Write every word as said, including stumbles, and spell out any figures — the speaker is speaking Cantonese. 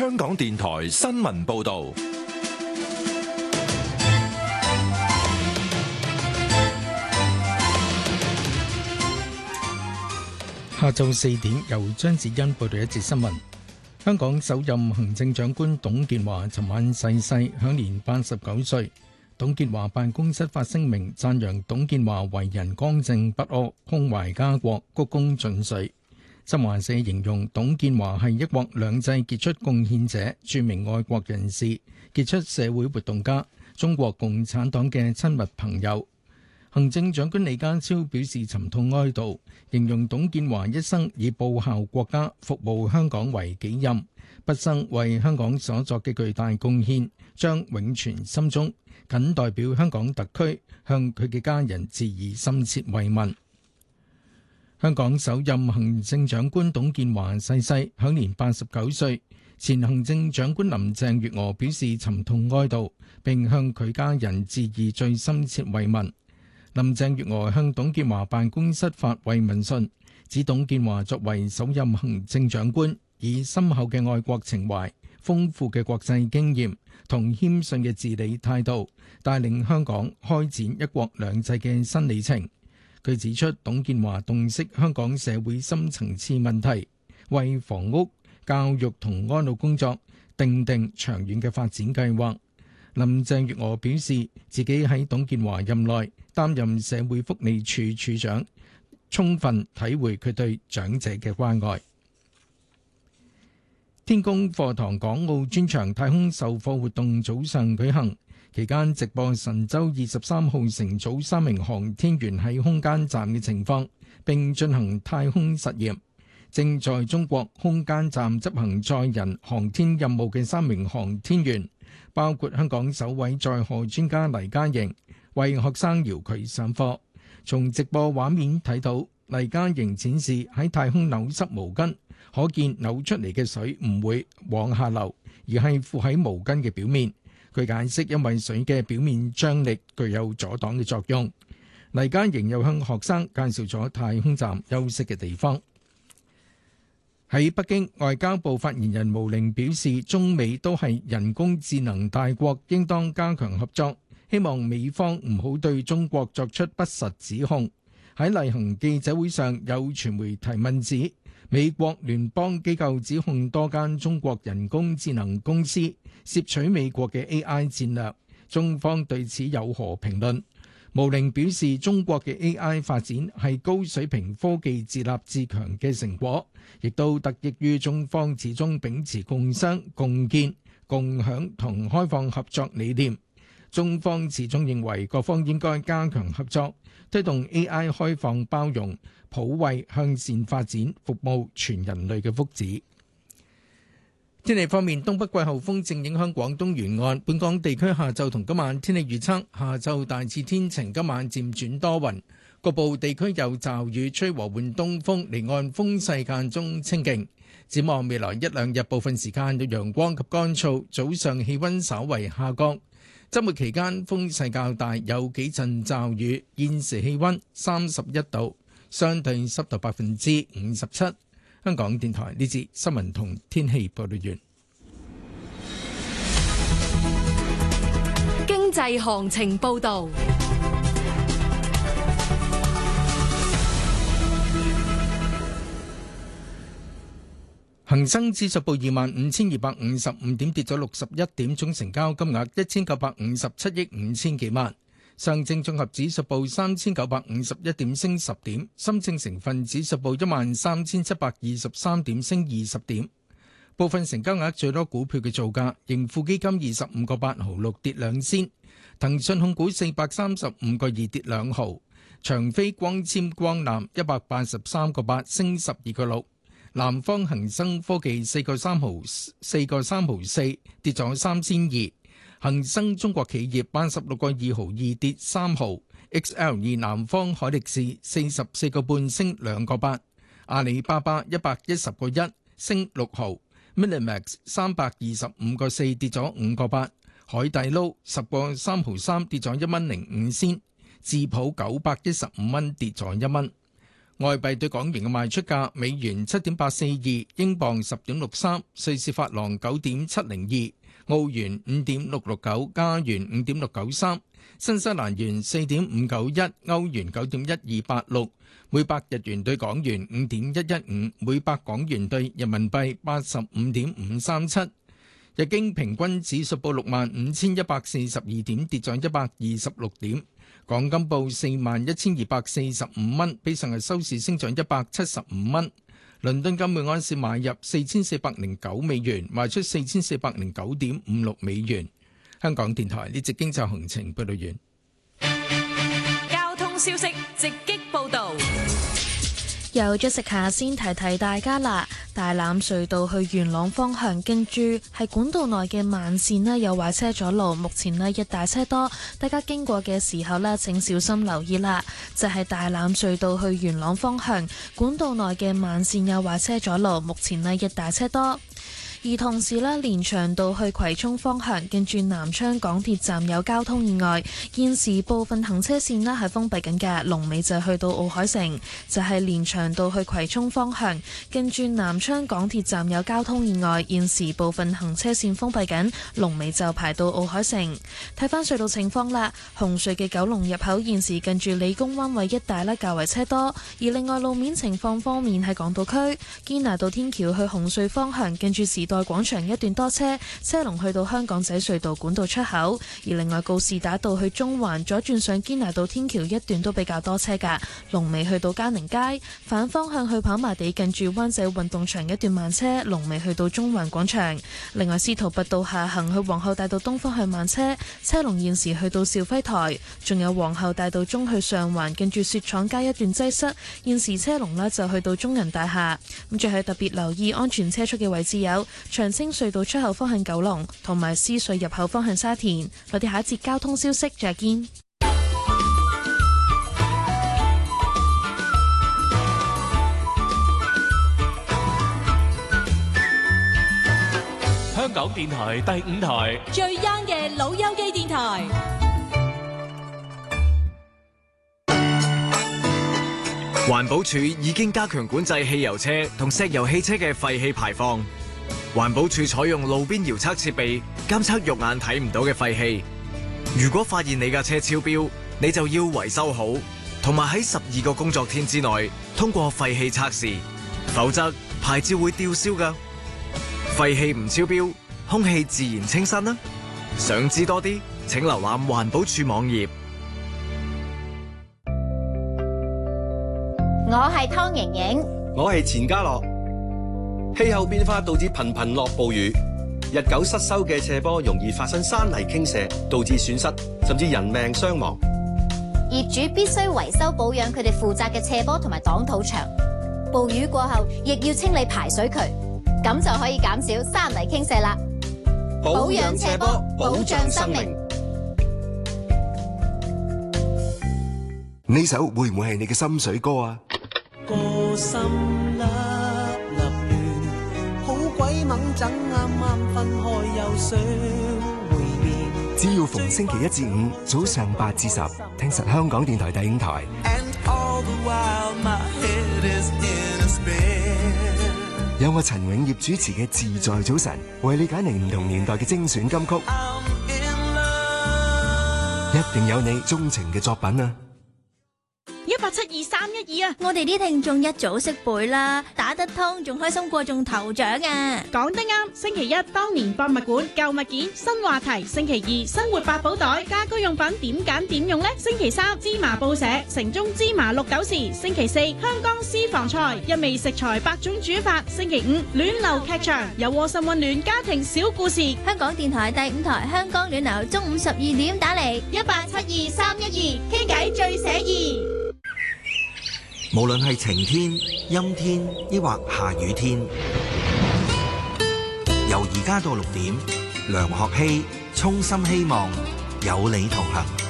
香港電台新聞報道。 下晝四點，由張子欣報道一節新聞。香港首任行政長官董建華尋晚逝世，享年八十九歲。董建華辦公室發聲明讚揚董建華為人剛正不阿，胸懷家國，鞠躬盡瘁。新華社形容董建華係一國兩制傑出貢獻者、著名愛國人士、傑出社會活動家、中國共產黨嘅親密朋友。行政長官李家超表示沉痛哀悼，形容董建華一生以報效國家、服務香港為己任，畢生為香港所作嘅巨大貢獻將永存心中，謹代表香港特區向佢嘅家人致以深切慰問。香港首任行政長官董建華逝世，享年八十九歲。前行政長官林鄭月娥表示沉痛哀悼，並向佢家人致以最深切慰問。林鄭月娥向董建華辦公室發慰問信，指董建華作為首任行政長官，以深厚嘅愛國情懷、豐富嘅國際經驗同謙遜嘅治理態度，帶領香港開展一國兩制嘅新里程。佢指出，董建華洞悉香港社會深層次問題，為房屋、教育同安老工作訂定長遠嘅發展計劃。林鄭月娥表示，自己喺董建華任內擔任社會福利署署長，充分體會佢對長者嘅關愛。天宮課堂港澳專場太空授課活動早上舉行，期間直播神舟二十三號乘組三名航天員喺空間站嘅情況，並進行太空實驗。正在中國空間站執行載人航天任務嘅三名航天員，包括香港首位載荷專家黎嘉瑩，為學生遙距上課。從直播畫面睇到，黎嘉瑩展示喺太空扭濕毛巾，可見扭出嚟嘅水唔會往下流，而係附喺毛巾嘅表面。佢解釋，因為水嘅表面張力具有阻擋嘅作用。黎嘉瑩又向學生介紹咗太空站休息嘅地方。喺北京，外交部發言人毛寧表示，中美都係人工智能大國，應當加強合作，希望美方唔好對中國作出不實指控。喺例行記者會上，有傳媒提問指，美國聯邦機構指控多間中國人工智能公司竊取美國嘅 A I 戰略，中方對此有何評論？毛寧表示，中國嘅 A I 發展係高水平科技自立自強嘅成果，亦都得益於中方始終秉持共商、共建、共享同開放合作理念。中方始終認為各方應該加強合作，推動 A I 開放包容、普惠向善發展，服務全人類嘅福祉。天氣方面，東北季候風正影響廣東沿岸，本港地區下晝同今晚天氣預測：下晝大致天晴，今晚漸轉多雲，局部地區有驟雨，吹和緩東風，離岸風勢間中清勁。展望未來一兩日，部分時間有陽光及乾燥，早上氣溫稍為下降。週末期間風勢較大，有幾陣驟雨。現時氣溫三十一度，相對濕度百分之五十七。香港電台呢節新聞同天氣報道完。 經濟行情報道。 恒生指數報二萬五千二百五十五點，跌咗六十一點，總成交金額一千九百五十七億五千幾萬。上證綜合指數報三千九百五十一點，升十點。深證成分指數報一萬三千七百二十三點，升二十點。部分成交額最多股票嘅造價：盈富基金二十五個八毫六，跌兩仙；騰訊控股四百三十五個二，跌兩毫；長飛光纖光纜一百八十三個八，升十二個六；南方恒生科技四個三毫四個三毫四，跌咗三仙二。恒生中國企業八十六個二毫二，跌三毫。X L 二南方海力士四十四個半，升兩個八。阿里巴巴一百一十個一，升六毫。Minimax 三百二十五個四，跌咗五個八。海底撈十個三毫三，跌咗一蚊零五仙。智普九百一十五蚊，跌咗一蚊。 外幣對港元嘅賣出價：美元七點八四二，英鎊十點六三，瑞士法郎九點七零二，澳元五點六六九，加元五點六九三，新西蘭元四點五九一，歐元九點一二八六，每百日元對港元五點一一五，每百港元對人民幣八十五點五三七。日經平均指數報六萬五千一百四十二點，跌咗一百二十六點。港金報四萬一千二百四十五蚊，比上日收市升漲一百七十五蚊。倫敦金每安士買入四千四百零九美元，賣出四千四百零九點五六美元。香港電台呢節經濟行情報道完。 交通消息直擊報道。 有咗食下先提提大家啦，大欖隧道去元朗方向經住係管道內嘅慢線呢有壞車阻路，目前呢一大車多，大家經過嘅時候呢請小心留意啦。就係大欖隧道去元朗方向管道內嘅慢線有壞車阻路，目前呢一大車多。而同時呢，連翔道去葵涌方向，近住南昌港鐵站有交通意外，現時部分行車線呢係封閉緊嘅，龍尾就去到奧海城。就係連翔道去葵涌方向，近住南昌港鐵站有交通意外，現時部分行車線封閉緊，龍尾就排到奧海城。睇返隧道情況啦，紅隧嘅九龍入口現時近住理工灣位一帶呢較為車多，而另外路面情況方面喺港島區堅拿道天橋去紅隧方向，近住時代廣場一段多車，車龍去到香港仔隧道管道出口。而另外告士打道去中環左轉上堅拿道天橋一段都比較多車噶，龍尾去到嘉寧街。反方向去跑馬地近住灣仔運動場一段慢車，龍尾去到中環廣場。另外司徒拔道下行去皇后大道東方向慢車，車龍現時去到肇輝台。仲有皇后大道中去上環近住雪廠街一段擠塞，現時車龍呢就去到中銀大廈。咁最後特別留意安全車速嘅位置有長青隧道出口方向九龍，同埋獅隧入口方向沙田。我哋下一節交通消息再見。 香港電台第五台最 young 嘅老友記電台。 環保署已經加強管制汽油車同石油汽車嘅廢氣排放。環保署採用路邊遙測設備監測肉眼睇唔到嘅廢氣。如果發現你架車超標，你就要維修好，同埋喺十二個工作天之內通過廢氣測試，否則牌照會吊銷㗎。廢氣唔超標，空氣自然清新啦。想知多啲，請瀏覽環保署網頁。 我係湯盈盈， 我係錢家樂。氣候變化導致頻頻落暴雨，日久失修嘅斜坡容易發生山泥傾瀉，導致損失甚至人命傷亡。 業主必須維修保養佢哋負責嘅斜坡同埋擋土牆。暴雨過後，亦要清理排水渠，咁就可以減少山泥傾瀉啦。保養斜坡，保障生命。 呢首會唔會係你嘅心水歌啊？ 個心粒立亂，好鬼猛整，啱啱分開又想會面。 只要逢星期一至五早上八至十，聽實香港電台第五台。有我陳永業主持嘅自在早晨，為你揀嚟唔同年代嘅精選金曲，一定有你鍾情嘅作品啊！ 一八七二三一二啊！ 我哋啲聽眾一早識背啦，打得通仲開心過中頭獎啊！ 講得啱，星期一當年博物館舊物件新話題，星期二生活百寶袋家居用品點揀點用呢？星期三芝麻報社城中芝麻綠豆豉，星期四香港私房菜一味食材百種煮法，星期五暖流劇場有窩心溫暖家庭小故事。 香港電台第五台香港暖流中午十二點打嚟一八七二三一二傾偈最寫意。 無論係晴天、陰天，抑或下雨天，由而家到六點，梁學希衷心希望有你同行。